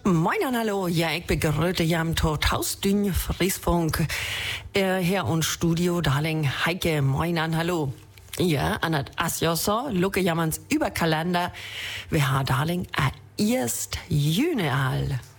Moin an hallo, ja, ik begrüße jam tot Hausdünn Friesfunk her und Studio Darling Heike, moin an hallo. Ja, an het asjoso, lukke jammans über Kalender, we ha Darling a 1. Juni al.